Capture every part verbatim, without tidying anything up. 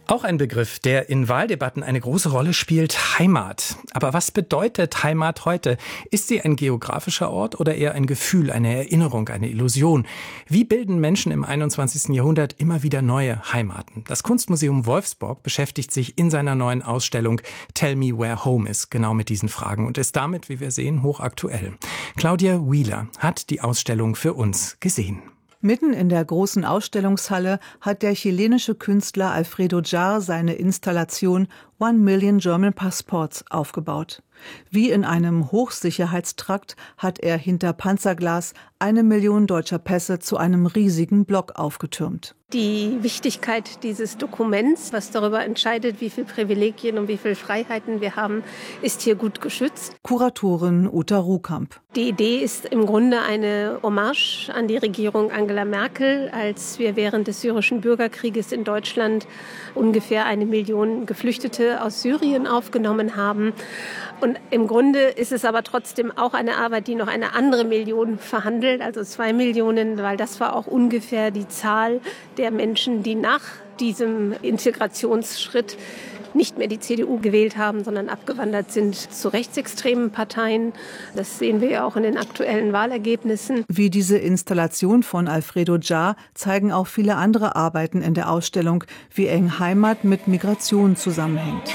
Auch ein Begriff, der in Wahldebatten eine große Rolle spielt, Heimat. Aber was bedeutet Heimat heute? Ist sie ein geografischer Ort oder eher ein Gefühl, eine Erinnerung, eine Illusion? Wie bilden Menschen im einundzwanzigsten Jahrhundert immer wieder neue Heimaten? Das Kunstmuseum Wolfsburg beschäftigt sich in seiner neuen Ausstellung Tell Me Where Home Is genau mit diesen Fragen und ist damit, wie wir sehen, hochaktuell. Claudia Wheeler hat die Ausstellung für uns gesehen. Mitten in der großen Ausstellungshalle hat der chilenische Künstler Alfredo Jar seine Installation One Million German Passports aufgebaut. Wie in einem Hochsicherheitstrakt hat er hinter Panzerglas eine Million deutscher Pässe zu einem riesigen Block aufgetürmt. Die Wichtigkeit dieses Dokuments, was darüber entscheidet, wie viele Privilegien und wie viele Freiheiten wir haben, ist hier gut geschützt. Kuratorin Uta Ruhkamp. Die Idee ist im Grunde eine Hommage an die Regierung Angela Merkel, als wir während des syrischen Bürgerkrieges in Deutschland ungefähr eine Million Geflüchtete aus Syrien aufgenommen haben. Und im Grunde ist es aber trotzdem auch eine Arbeit, die noch eine andere Million verhandelt, also zwei Millionen, weil das war auch ungefähr die Zahl der Menschen, die nach diesem Integrationsschritt nicht mehr die C D U gewählt haben, sondern abgewandert sind zu rechtsextremen Parteien. Das sehen wir ja auch in den aktuellen Wahlergebnissen. Wie diese Installation von Alfredo Jar zeigen auch viele andere Arbeiten in der Ausstellung, wie eng Heimat mit Migration zusammenhängt.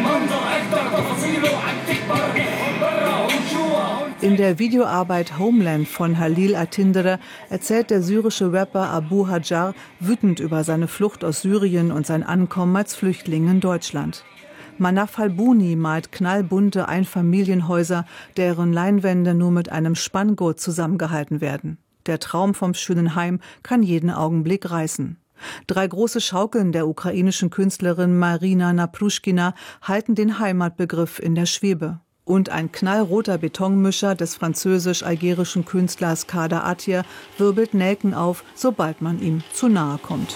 In der Videoarbeit Homeland von Halil Atindere erzählt der syrische Rapper Abu Hajar wütend über seine Flucht aus Syrien und sein Ankommen als Flüchtling in Deutschland. Manaf Halbuni malt knallbunte Einfamilienhäuser, deren Leinwände nur mit einem Spanngurt zusammengehalten werden. Der Traum vom schönen Heim kann jeden Augenblick reißen. Drei große Schaukeln der ukrainischen Künstlerin Marina Napruschkina halten den Heimatbegriff in der Schwebe. Und ein knallroter Betonmischer des französisch-algerischen Künstlers Kader Attia wirbelt Nelken auf, sobald man ihm zu nahe kommt.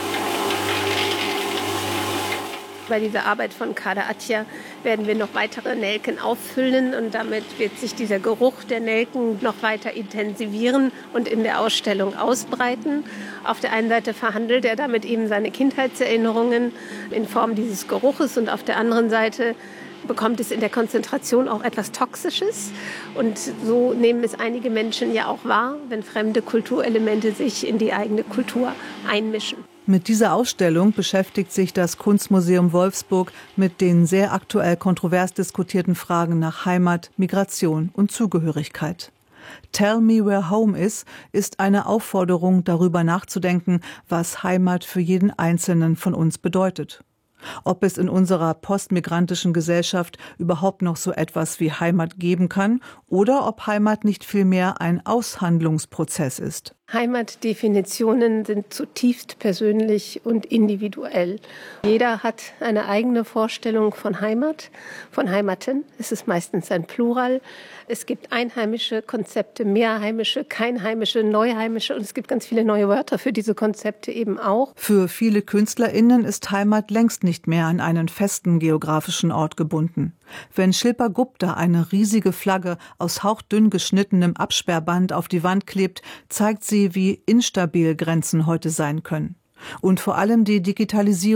Bei dieser Arbeit von Kader Attia werden wir noch weitere Nelken auffüllen und damit wird sich dieser Geruch der Nelken noch weiter intensivieren und in der Ausstellung ausbreiten. Auf der einen Seite verhandelt er damit eben seine Kindheitserinnerungen in Form dieses Geruches und auf der anderen Seite bekommt es in der Konzentration auch etwas Toxisches. Und so nehmen es einige Menschen ja auch wahr, wenn fremde Kulturelemente sich in die eigene Kultur einmischen. Mit dieser Ausstellung beschäftigt sich das Kunstmuseum Wolfsburg mit den sehr aktuell kontrovers diskutierten Fragen nach Heimat, Migration und Zugehörigkeit. Tell Me Where Home Is ist eine Aufforderung, darüber nachzudenken, was Heimat für jeden Einzelnen von uns bedeutet. Ob es in unserer postmigrantischen Gesellschaft überhaupt noch so etwas wie Heimat geben kann oder ob Heimat nicht vielmehr ein Aushandlungsprozess ist. Heimatdefinitionen sind zutiefst persönlich und individuell. Jeder hat eine eigene Vorstellung von Heimat, von Heimaten. Es ist meistens ein Plural. Es gibt einheimische Konzepte, mehrheimische, keinheimische, neuheimische und es gibt ganz viele neue Wörter für diese Konzepte eben auch. Für viele KünstlerInnen ist Heimat längst nicht mehr an einen festen geografischen Ort gebunden. Wenn Shilpa Gupta eine riesige Flagge aus hauchdünn geschnittenem Absperrband auf die Wand klebt, zeigt sie, wie instabil Grenzen heute sein können. Und vor allem die Digitalisierung